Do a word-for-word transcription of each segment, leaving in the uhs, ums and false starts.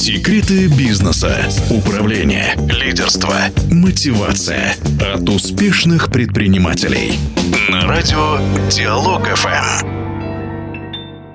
Секреты бизнеса, управления, лидерства, мотивация от успешных предпринимателей. На радио Диалог эф эм.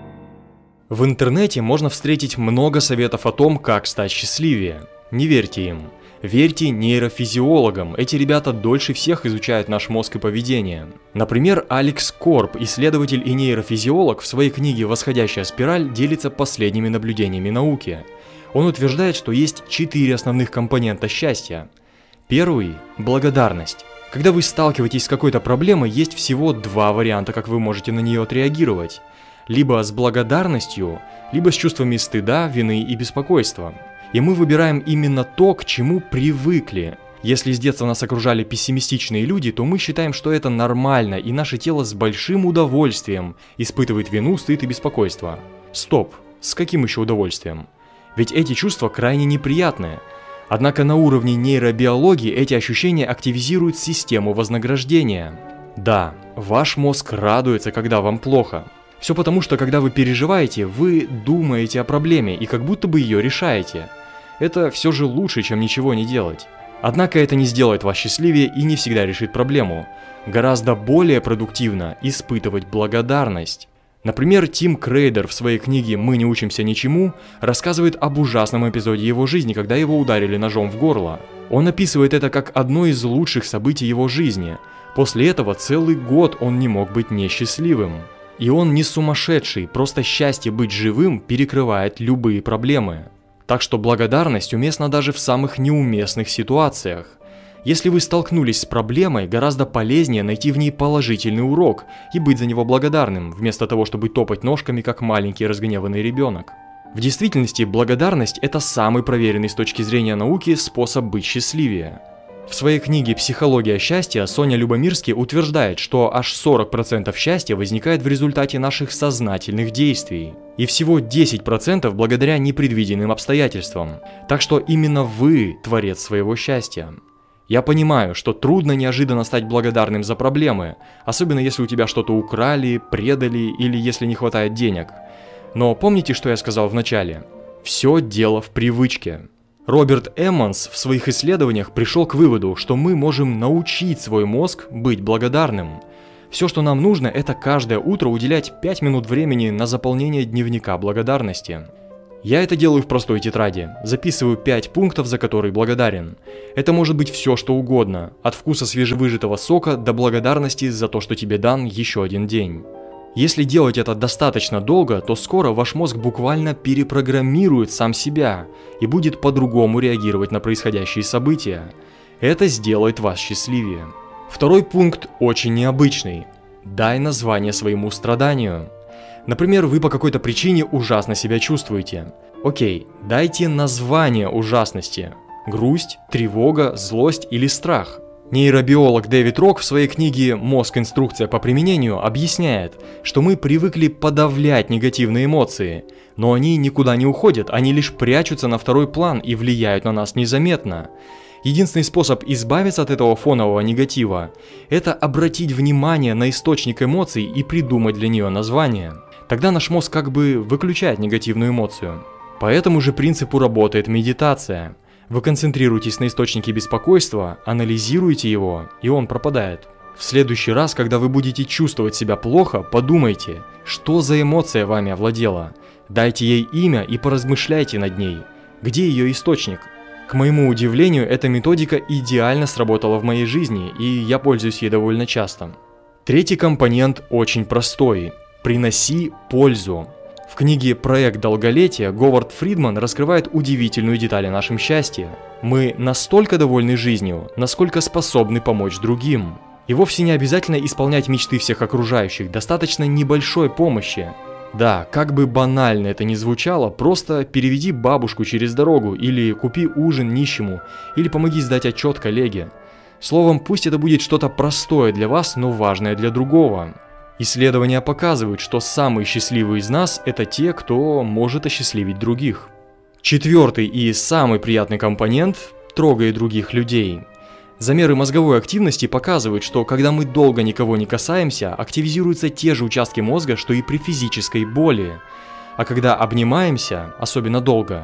В интернете можно встретить много советов о том, как стать счастливее. Не верьте им. Верьте нейрофизиологам, эти ребята дольше всех изучают наш мозг и поведение. Например, Алекс Корб, исследователь и нейрофизиолог, в своей книге «Восходящая спираль» делится последними наблюдениями науки. Он утверждает, что есть четыре основных компонента счастья. Первый – благодарность. Когда вы сталкиваетесь с какой-то проблемой, есть всего два варианта, как вы можете на нее отреагировать. Либо с благодарностью, либо с чувствами стыда, вины и беспокойства. И мы выбираем именно то, к чему привыкли. Если с детства нас окружали пессимистичные люди, то мы считаем, что это нормально, и наше тело с большим удовольствием испытывает вину, стыд и беспокойство. Стоп, с каким еще удовольствием? Ведь эти чувства крайне неприятные. Однако на уровне нейробиологии эти ощущения активизируют систему вознаграждения. Да, ваш мозг радуется, когда вам плохо. Все потому, что когда вы переживаете, вы думаете о проблеме и как будто бы ее решаете. Это все же лучше, чем ничего не делать. Однако это не сделает вас счастливее и не всегда решит проблему. Гораздо более продуктивно испытывать благодарность. Например, Тим Крейдер в своей книге «Мы не учимся ничему» рассказывает об ужасном эпизоде его жизни, когда его ударили ножом в горло. Он описывает это как одно из лучших событий его жизни. После этого целый год он не мог быть несчастливым. И он не сумасшедший, просто счастье быть живым перекрывает любые проблемы. Так что благодарность уместна даже в самых неуместных ситуациях. Если вы столкнулись с проблемой, гораздо полезнее найти в ней положительный урок и быть за него благодарным, вместо того, чтобы топать ножками, как маленький разгневанный ребенок. В действительности, благодарность – это самый проверенный с точки зрения науки способ быть счастливее. В своей книге «Психология счастья» Соня Любомирский утверждает, что аж сорок процентов счастья возникает в результате наших сознательных действий. И всего десять процентов благодаря непредвиденным обстоятельствам. Так что именно вы творец своего счастья. Я понимаю, что трудно неожиданно стать благодарным за проблемы, особенно если у тебя что-то украли, предали или если не хватает денег. Но помните, что я сказал в начале? Все дело в привычке. Роберт Эммонс в своих исследованиях пришел к выводу, что мы можем научить свой мозг быть благодарным. Все, что нам нужно, это каждое утро уделять пять минут времени на заполнение дневника благодарности. Я это делаю в простой тетради, записываю пять пунктов, за которые благодарен. Это может быть все, что угодно, от вкуса свежевыжатого сока до благодарности за то, что тебе дан еще один день. Если делать это достаточно долго, то скоро ваш мозг буквально перепрограммирует сам себя и будет по-другому реагировать на происходящие события. Это сделает вас счастливее. Второй пункт очень необычный. Дай название своему страданию. Например, вы по какой-то причине ужасно себя чувствуете. Окей, дайте название ужасности. Грусть, тревога, злость или страх. Нейробиолог Дэвид Рок в своей книге «Мозг. Инструкция по применению» объясняет, что мы привыкли подавлять негативные эмоции, но они никуда не уходят, они лишь прячутся на второй план и влияют на нас незаметно. Единственный способ избавиться от этого фонового негатива – это обратить внимание на источник эмоций и придумать для нее название. Тогда наш мозг как бы выключает негативную эмоцию. По этому же принципу работает медитация. Вы концентрируетесь на источнике беспокойства, анализируете его, и он пропадает. В следующий раз, когда вы будете чувствовать себя плохо, подумайте, что за эмоция вами овладела. Дайте ей имя и поразмышляйте над ней. Где ее источник? К моему удивлению, эта методика идеально сработала в моей жизни, и я пользуюсь ей довольно часто. Третий компонент очень простой. Приноси пользу. В книге «Проект долголетия» Говард Фридман раскрывает удивительную деталь о нашем счастье. Мы настолько довольны жизнью, насколько способны помочь другим. И вовсе не обязательно исполнять мечты всех окружающих, достаточно небольшой помощи. Да, как бы банально это ни звучало, просто переведи бабушку через дорогу, или купи ужин нищему, или помоги сдать отчет коллеге. Словом, пусть это будет что-то простое для вас, но важное для другого. Исследования показывают, что самые счастливые из нас – это те, кто может осчастливить других. Четвертый и самый приятный компонент – трогай других людей. Замеры мозговой активности показывают, что когда мы долго никого не касаемся, активизируются те же участки мозга, что и при физической боли. А когда обнимаемся, особенно долго,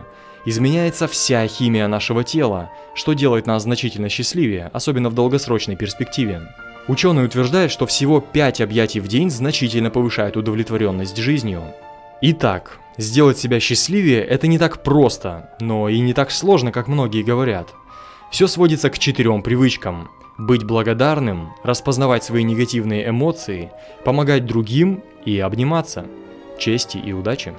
Изменяется вся химия нашего тела, что делает нас значительно счастливее, особенно в долгосрочной перспективе. Ученые утверждают, что всего пять объятий в день значительно повышают удовлетворенность жизнью. Итак, сделать себя счастливее – это не так просто, но и не так сложно, как многие говорят. Все сводится к четырем привычкам: быть благодарным, распознавать свои негативные эмоции, помогать другим и обниматься. Чести и удачи!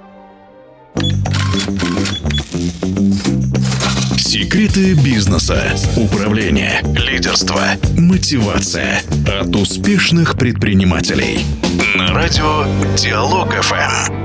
Секреты бизнеса, управления, лидерства, мотивация от успешных предпринимателей. На радио Диалог эф эм.